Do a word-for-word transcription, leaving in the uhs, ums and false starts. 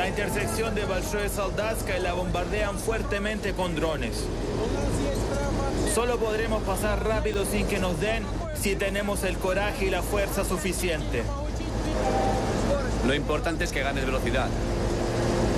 La intersección de Bolshoi Soldatskaya la bombardean fuertemente con drones. Solo podremos pasar rápido sin que nos den si tenemos el coraje y la fuerza suficiente. Lo importante es que ganes velocidad.